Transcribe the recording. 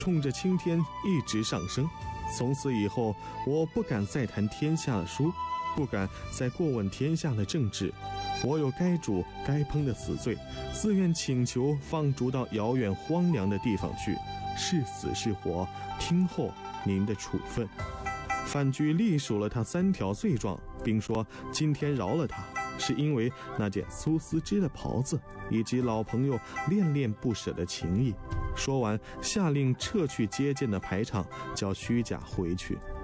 冲着青天一直上升。从此以后，我不敢再谈天下的书，不敢再过问天下的政治。我有该煮该烹的死罪，自愿请求放逐到遥远荒凉的地方去，是死是活，听候您的处分。范雎历数了他3条罪状，并说今天饶了他，是因为那件苏丝织的袍子，以及老朋友恋恋不舍的情谊。说完，下令撤去接见的排场，叫虚假回去。